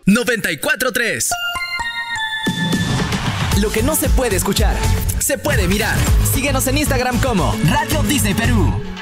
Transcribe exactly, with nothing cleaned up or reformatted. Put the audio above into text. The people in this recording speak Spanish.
noventa y cuatro tres. Lo que no se puede escuchar, se puede mirar. Síguenos en Instagram como Radio Disney Perú.